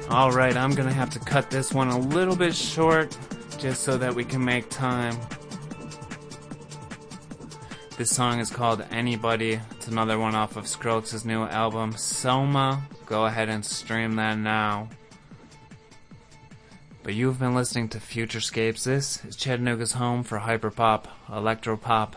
Alright, I'm gonna have to cut this one a little bit short just so that we can make time. This song is called Anybody. It's another one off of Skrillex' new album, Soma. Go ahead and stream that now. But you've been listening to Futurescapes. This is Chattanooga's home for hyperpop, electropop,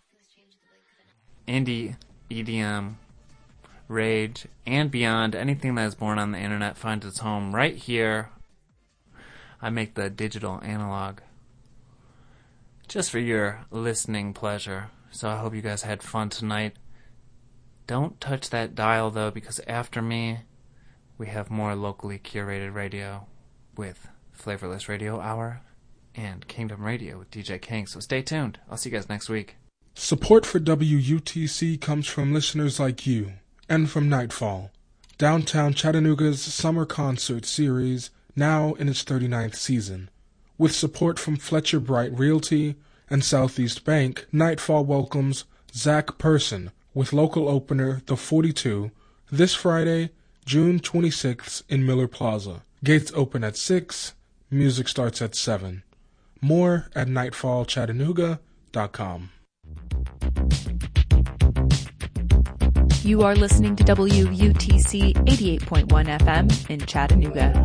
indie, EDM, rage, and beyond. Anything that is born on the internet finds its home right here. I make the digital analog just for your listening pleasure. So I hope you guys had fun tonight. Don't touch that dial though, because after me we have more locally curated radio with Flavorless Radio Hour and Kingdom Radio with DJ King. So stay tuned. I'll see you guys next week. Support for WUTC comes from listeners like you and from Nightfall, downtown Chattanooga's summer concert series, now in its 39th season. With support from Fletcher Bright Realty and Southeast Bank, Nightfall welcomes Zach Person with local opener The 42 this Friday, June 26th in Miller Plaza. Gates open at 6, music starts at 7. More at nightfallchattanooga.com. You are listening to WUTC 88.1 FM in Chattanooga.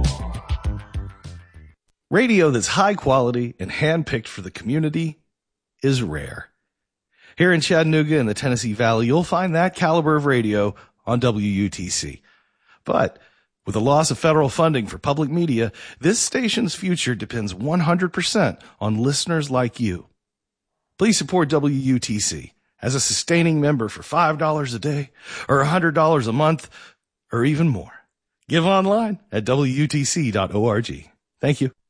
Radio that's high quality and handpicked for the community is rare. Here in Chattanooga and the Tennessee Valley, you'll find that caliber of radio on WUTC. But with the loss of federal funding for public media, this station's future depends 100% on listeners like you. Please support WUTC as a sustaining member for $5 a day or $100 a month or even more. Give online at WUTC.org. Thank you.